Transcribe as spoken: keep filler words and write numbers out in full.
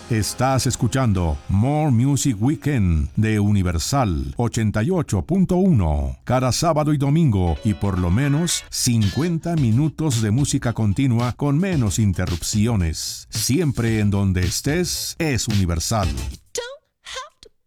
Estás escuchando More Music Weekend de Universal ochenta y ocho punto uno. Cada sábado y domingo y por lo menos cincuenta minutos de música continua con menos interrupciones. Siempre en donde estés es Universal.